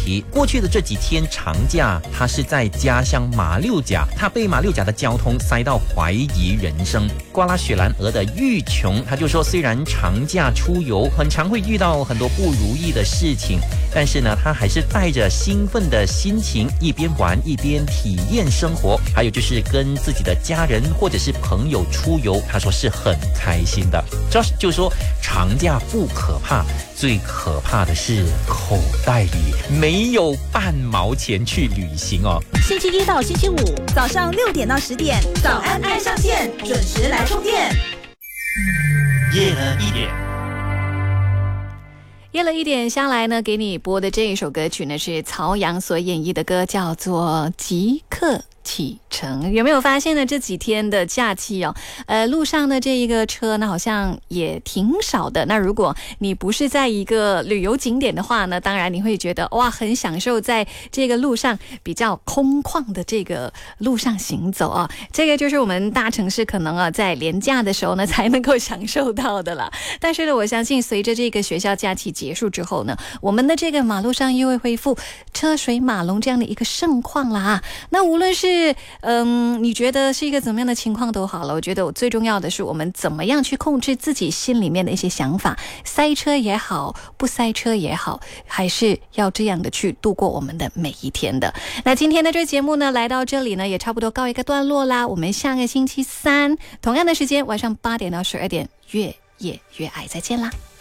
题。过去的这几天长假，他是在家乡马六甲，他被马六甲的交通塞到怀疑人生。刮拉雪兰莪的玉琼，他就说，虽然长假出游很常会遇到很多不如意的事情，但是呢，他还是带着兴奋的心情，一边玩一边体验生活。还有就是跟自己的家人或者是朋友出游，他说是很开心的。Josh 就说，长假不可怕，最可怕的是口袋里没有半毛钱去旅行哦。 星期一到星期五早上6点到10点，早安爱上线，准时来充电。 夜了一点。 夜了一点下来呢，给你播的这一首歌曲呢是曹阳所演绎的歌，叫做《即刻启程》。有没有发现呢？这几天的假期哦，路上的这一个车呢，好像也挺少的。那如果你不是在一个旅游景点的话呢，当然你会觉得哇，很享受在这个路上比较空旷的这个路上行走啊。这个就是我们大城市可能在连假的时候呢才能够享受到的了。但是呢，我相信随着这个学校假期结束之后呢，我们的这个马路上又会恢复车水马龙这样的一个盛况啦。那无论是你觉得是一个怎么样的情况都好了，我觉得最重要的是我们怎么样去控制自己心里面的一些想法，塞车也好，不塞车也好，还是要这样的去度过我们的每一天的。那今天的这个节目呢，来到这里呢，也差不多告一个段落啦。我们下个星期三同样的时间，晚上8点到12点，越夜越爱，再见啦。